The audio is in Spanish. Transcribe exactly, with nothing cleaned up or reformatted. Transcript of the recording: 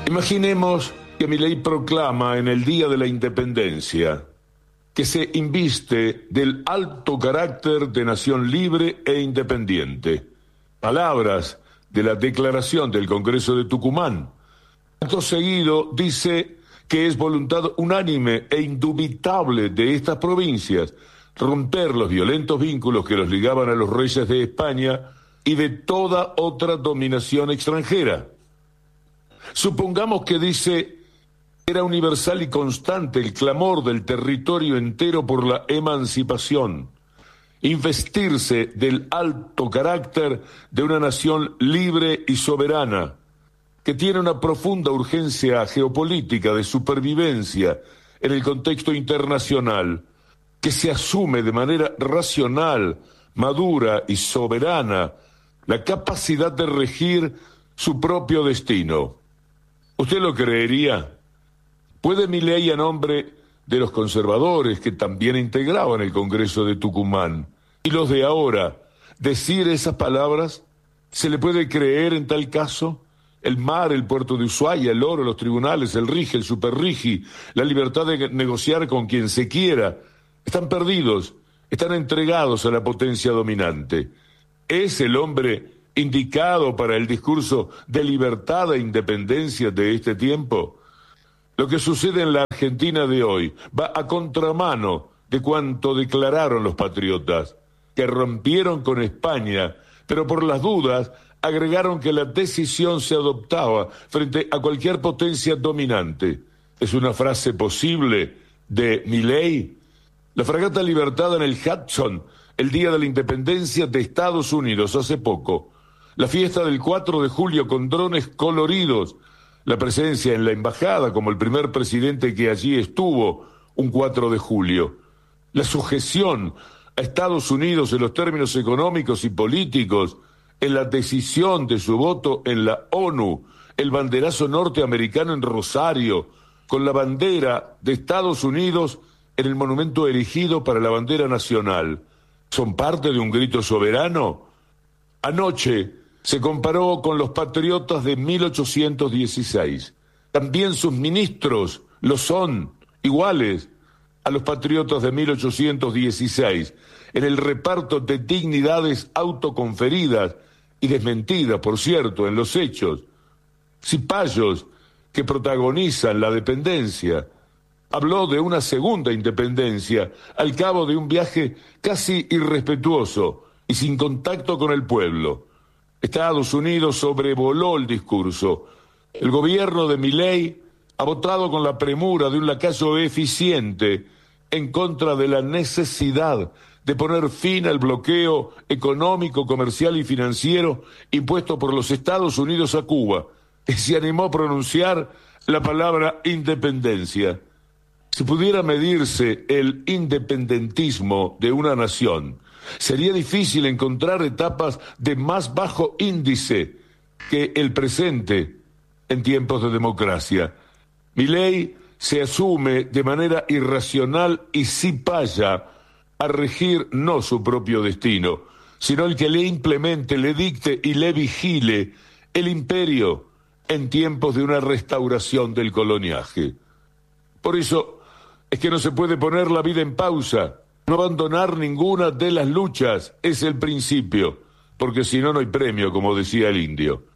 Imaginemos que Milei proclama en el Día de la Independencia que se inviste del alto carácter de nación libre e independiente. Palabras de la declaración del Congreso de Tucumán. Acto seguido dice que es voluntad unánime e indubitable de estas provincias romper los violentos vínculos que los ligaban a los reyes de España y de toda otra dominación extranjera. Supongamos que dice: era universal y constante el clamor del territorio entero por la emancipación, investirse del alto carácter de una nación libre y soberana, que tiene una profunda urgencia geopolítica de supervivencia en el contexto internacional, que se asume de manera racional, madura y soberana la capacidad de regir su propio destino. ¿Usted lo creería? ¿Puede Milei, a nombre de los conservadores que también integraban el Congreso de Tucumán y los de ahora, decir esas palabras? ¿Se le puede creer en tal caso? El mar, el puerto de Ushuaia, el oro, los tribunales, el rigi, el superrigi, la libertad de negociar con quien se quiera, están perdidos, están entregados a la potencia dominante. ¿Es el hombre indicado para el discurso de libertad e independencia de este tiempo? Lo que sucede en la Argentina de hoy va a contramano de cuanto declararon los patriotas, que rompieron con España, pero por las dudas agregaron que la decisión se adoptaba frente a cualquier potencia dominante. ¿Es una frase posible de Milei? La fragata Libertad en el Hudson, el día de la independencia de Estados Unidos, hace poco. La fiesta del cuatro de julio con drones coloridos. La presencia en la embajada como el primer presidente que allí estuvo un cuatro de julio. La sujeción a Estados Unidos en los términos económicos y políticos, en la decisión de su voto en la ONU, el banderazo norteamericano en Rosario, con la bandera de Estados Unidos en el monumento erigido para la bandera nacional. ¿Son parte de un grito soberano? Anoche se comparó con los patriotas de mil ochocientos dieciséis. También sus ministros lo son, iguales a los patriotas de mil ochocientos dieciséis, en el reparto de dignidades autoconferidas y desmentidas, por cierto, en los hechos. Cipayos, que protagonizan la dependencia, habló de una segunda independencia al cabo de un viaje casi irrespetuoso y sin contacto con el pueblo. Estados Unidos sobrevoló el discurso. El gobierno de Milei ha votado con la premura de un lacayo eficiente en contra de la necesidad de poner fin al bloqueo económico, comercial y financiero impuesto por los Estados Unidos a Cuba, y se animó a pronunciar la palabra independencia. Si pudiera medirse el independentismo de una nación, sería difícil encontrar etapas de más bajo índice que el presente en tiempos de democracia. Milei se asume de manera irracional y cipaya a regir no su propio destino, sino el que le implemente, le dicte y le vigile el imperio en tiempos de una restauración del coloniaje. Por eso es que no se puede poner la vida en pausa. No abandonar ninguna de las luchas es el principio, porque si no, no hay premio, como decía el indio.